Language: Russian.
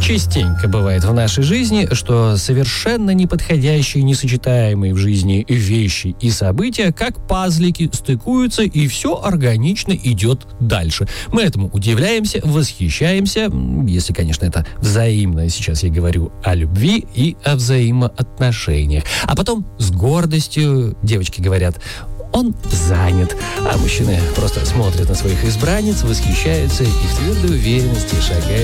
Частенько бывает в нашей жизни, что совершенно неподходящие, несочетаемые в жизни вещи и события, как пазлики, стыкуются, и все органично идет дальше. Мы этому удивляемся, восхищаемся, если, конечно, это взаимно. Сейчас я говорю о любви и о взаимоотношениях. А потом с гордостью девочки говорят: он занят. А мужчины просто смотрят на своих избранниц, восхищаются и в твердой уверенности шагают